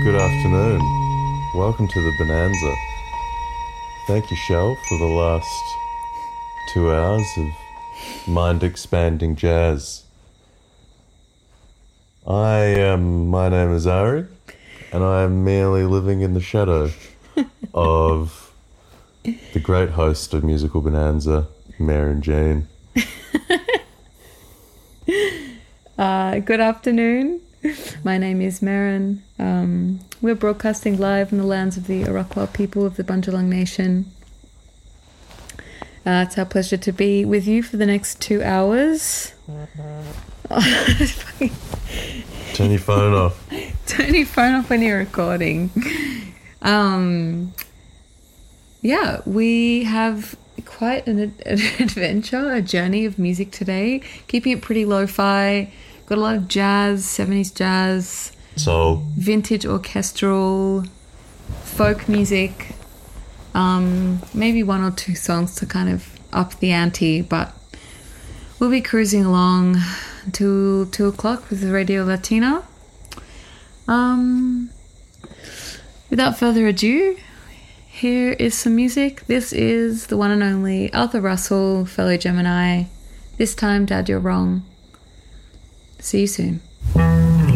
Good afternoon. Welcome to the Bonanza. Thank you, Shell, for the last 2 hours of mind-expanding jazz. My name is Ari, and I am merely living in the shadow of the great host of Musical Bonanza, Maren Jean. Good afternoon. My name is Maren. We're broadcasting live in the lands of the Arakawa people of the Bundjalung Nation. It's our pleasure to be with you for the next 2 hours. Turn your phone off. Turn your phone off when you're recording. Yeah, we have quite an adventure, a journey of music today. Keeping it pretty lo-fi. Got a lot of jazz, 70s jazz. Soul. Vintage orchestral, folk music. Maybe one or two songs to kind of up the ante, but we'll be cruising along until 2 o'clock with the Radio Latina. Without further ado, here is some music. This is the one and only Arthur Russell, fellow Gemini. This time, Dad, you're wrong. See you soon.